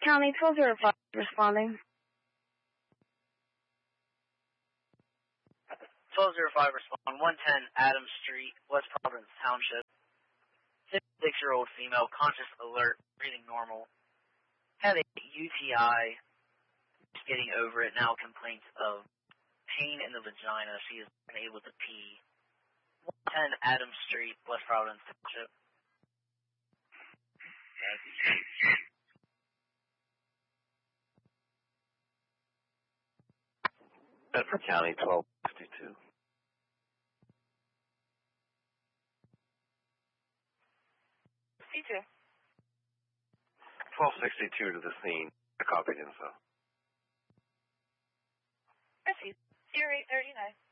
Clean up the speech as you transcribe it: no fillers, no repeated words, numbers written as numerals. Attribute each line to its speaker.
Speaker 1: County 1205 responding.
Speaker 2: 1205 respond. 110 Adams Street, West Providence Township. 56-year-old female, conscious, alert, breathing normal. Had a UTI, just getting over it now, complaints of pain in the vagina. She is unable to pee. 110 Adams Street, West Providence Township.
Speaker 3: Bedford County 1262.
Speaker 4: C2.
Speaker 3: 1262 to the scene. I copied info.
Speaker 4: Proceed. 0839.